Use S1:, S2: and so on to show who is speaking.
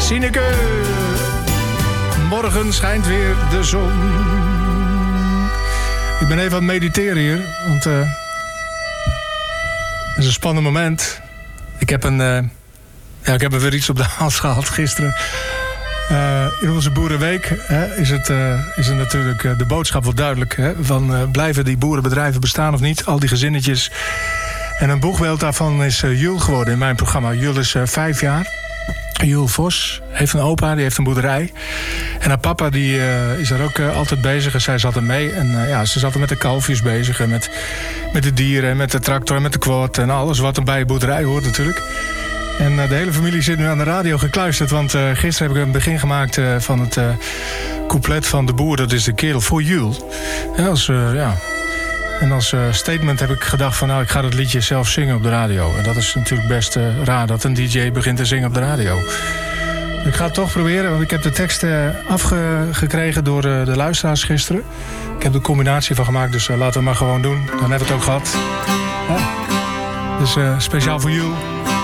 S1: Sineke. Morgen schijnt weer de zon. Ik ben even aan het mediteren hier, want het is een spannend moment. Ik heb er weer iets op de hals gehad gisteren. In onze Boerenweek is het natuurlijk de boodschap wel duidelijk. Van blijven die boerenbedrijven bestaan of niet? Al die gezinnetjes. En een boegbeeld daarvan is Jul geworden in mijn programma. Jul is 5 jaar. Jul Vos heeft een opa, die heeft een boerderij. En haar papa die, is er ook altijd bezig. En zij zat er mee. En ze zat er met de kalfjes bezig. En met de dieren, en met de tractor en met de quad. En alles wat er bij een boerderij hoort natuurlijk. En de hele familie zit nu aan de radio gekluisterd. Want gisteren heb ik een begin gemaakt van het couplet van de boer. Dat is de kerel voor Jul. En als statement heb ik gedacht van... ik ga dat liedje zelf zingen op de radio. En dat is natuurlijk best raar dat een DJ begint te zingen op de radio. Ik ga het toch proberen, want ik heb de tekst afgekregen door de luisteraars gisteren. Ik heb er een combinatie van gemaakt, dus laten we maar gewoon doen. Dan hebben we het ook gehad. Ja. Dus speciaal voor Jul.